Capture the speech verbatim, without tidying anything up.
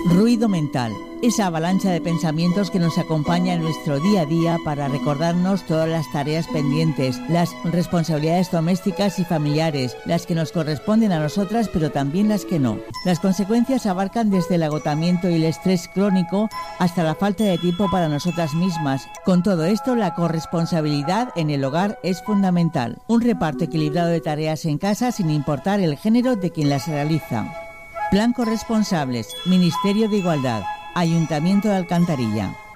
Ruido mental, esa avalancha de pensamientos que nos acompaña en nuestro día a día para recordarnos todas las tareas pendientes, las responsabilidades domésticas y familiares, las que nos corresponden a nosotras pero también las que no. Las consecuencias abarcan desde el agotamiento y el estrés crónico hasta la falta de tiempo para nosotras mismas. Con todo esto, la corresponsabilidad en el hogar es fundamental. Un reparto equilibrado de tareas en casa sin importar el género de quien las realiza. Plan Corresponsables, Ministerio de Igualdad, Ayuntamiento de Alcantarilla.